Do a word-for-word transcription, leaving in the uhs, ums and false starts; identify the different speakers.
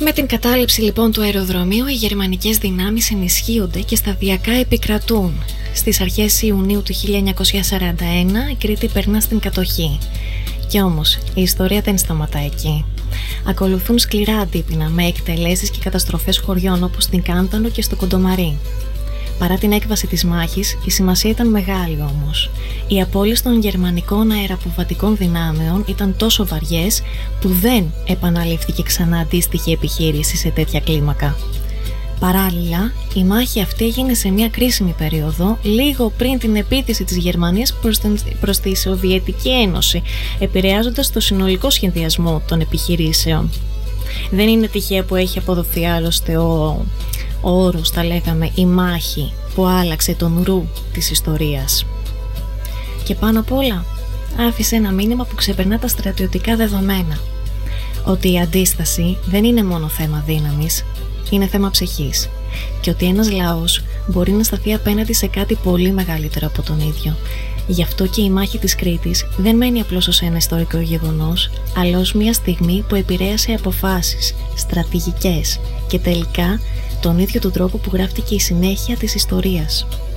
Speaker 1: Με την κατάληψη λοιπόν του αεροδρομίου, οι γερμανικές δυνάμεις ενισχύονται και σταδιακά επικρατούν. Στις αρχές Ιουνίου του χίλια εννιακόσια σαράντα ένα η Κρήτη περνά στην κατοχή. Κι όμως η ιστορία δεν σταματά εκεί. Ακολουθούν σκληρά αντίπεινα με εκτελέσεις και καταστροφές χωριών όπως στην Κάντανο και στο Κοντομαρί. Παρά την έκβαση της μάχης, η σημασία ήταν μεγάλη όμως. Οι απώλειες των γερμανικών αεραποβατικών δυνάμεων ήταν τόσο βαριές που δεν επαναλήφθηκε ξανά αντίστοιχη επιχείρηση σε τέτοια κλίμακα. Παράλληλα, η μάχη αυτή έγινε σε μια κρίσιμη περίοδο, λίγο πριν την επίθεση της Γερμανίας προς, την, προς τη Σοβιετική Ένωση, επηρεάζοντας το συνολικό σχεδιασμό των επιχειρήσεων. Δεν είναι τυχαίο που έχει αποδοθεί άλλωστε ο, ο όρος, τα λέγαμε, η μάχη που άλλαξε τον ρου της ιστορίας. Και πάνω απ' όλα, άφησε ένα μήνυμα που ξεπερνά τα στρατιωτικά δεδομένα. Ότι η αντίσταση δεν είναι μόνο θέμα δύναμης, είναι θέμα ψυχής. Και ότι ένας λαός μπορεί να σταθεί απέναντι σε κάτι πολύ μεγαλύτερο από τον ίδιο. Γι' αυτό και η μάχη της Κρήτης δεν μένει απλώς ως ένα ιστορικό γεγονός, αλλά ως μια στιγμή που επηρέασε αποφάσεις στρατηγικές και τελικά τον ίδιο τον τρόπο που γράφτηκε η συνέχεια της ιστορίας.